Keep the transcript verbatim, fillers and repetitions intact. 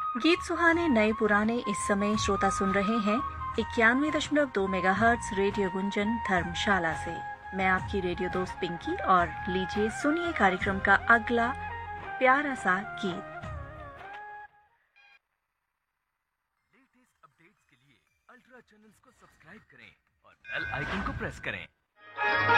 गीत सुहाने नए पुराने इस समय श्रोता सुन रहे हैं इक्यानवे दशमलव दो मेगा हर्ट्स रेडियो गुंजन धर्मशाला से। मैं आपकी रेडियो दोस्त पिंकी और लीजिए सुनिए कार्यक्रम का अगला प्यारा सा गीत। लेटेस्ट अपडेट्स के लिए अल्ट्रा चैनल्स को सब्सक्राइब करें और बेल आइकन को प्रेस करें।